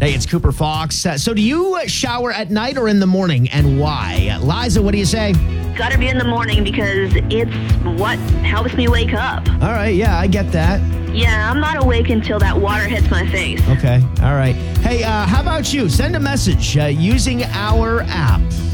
Hey, it's Cooper Fox. So do you shower at night or in the morning, and why? Liza, what do you say? Gotta be in the morning because it's what helps me wake up. All right, yeah, I get that. Yeah, I'm not awake until that water hits my face. Okay, all right. Hey, how about you? Send a message using our app.